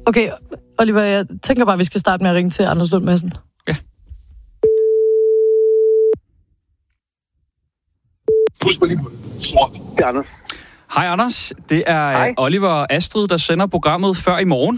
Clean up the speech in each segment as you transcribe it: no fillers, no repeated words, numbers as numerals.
Okay, Oliver, jeg tænker bare, at vi skal starte med at ringe til Anders Lund Madsen. Ja. Push på lige på det. Sort. Det er Anders. Hej Anders, det er Hej. Oliver og Astrid, der sender programmet Før i morgen.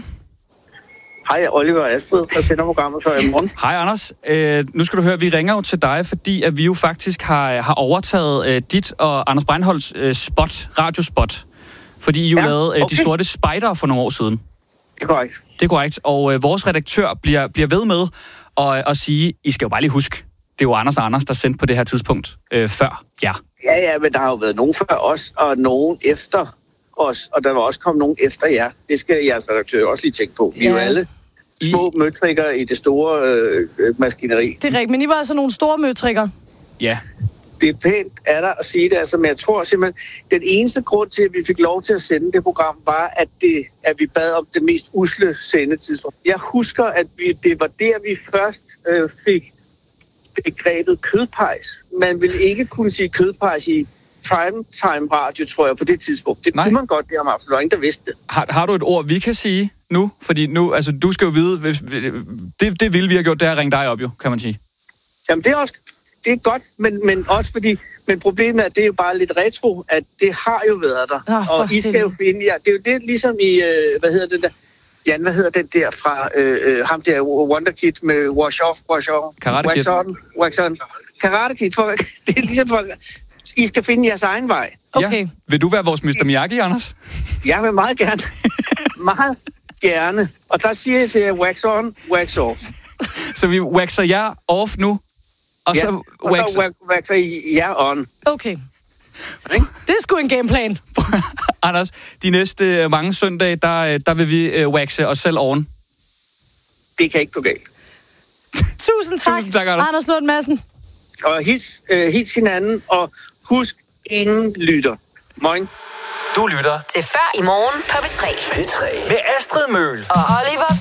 Hej, Oliver og Astrid, der sender programmet Før i morgen. Hej Anders, nu skal du høre, vi ringer jo til dig, fordi at vi jo faktisk har overtaget dit og Anders Breinholts radiospot. Fordi I jo lavede De Sorte Spejdere for nogle år siden. Det er korrekt. Det er korrekt, og vores redaktør bliver ved med at sige, I skal jo bare lige huske, det er jo Anders og Anders, der sendte på det her tidspunkt før jer. Ja, men der har jo været nogen før os, og nogen efter os, og der var også kommet nogen efter jer. Det skal jeres redaktør også lige tænke på. Vi er jo alle små møtrikker i det store maskineri. Det er rigtigt, men I var altså nogle store møtrikker. Ja. Det er pænt af dig at sige det, altså, men jeg tror simpelthen, den eneste grund til, at vi fik lov til at sende det program, var, at vi bad om det mest usle sendetidspunkt. Jeg husker, at det var der, vi først fik begrebet kødpejs. Man ville ikke kunne sige kødpejs i primetime radio, tror jeg, på det tidspunkt. Det kunne man godt, det om aftenen. Der var ingen, der vidste det. Har du et ord, vi kan sige nu? Fordi nu, altså, du skal jo vide, det ville vi have gjort, det er at ringe dig op jo, kan man sige. Jamen, det er godt, men også fordi, men problemet er, at det er jo bare lidt retro, at det har jo været der. Og I skal jo finde, det er jo det ligesom i, hvad hedder den der fra ham der Wonderkid med Wash On. Karate Kid. Wax On. Karate Kid. Det er ligesom for, I skal finde jeres egen vej. Okay. Ja. Vil du være vores Mr. Miyagi, Anders? Jeg vil meget gerne. Meget gerne. Og der siger jeg til jer, wax on, wax off. Så vi waxer jer off nu, og så waxer I jer on. Okay. Det er sgu en gameplan. Anders, de næste mange søndage, der vil vi waxe os selv oven. Det kan ikke gå galt. Tusind tak, Anders Lund Madsen. Og hils hinanden, og husk, ingen lytter. Moin. Du lytter til Før i morgen på P3. P3 med Astrid Møhl Og Oliver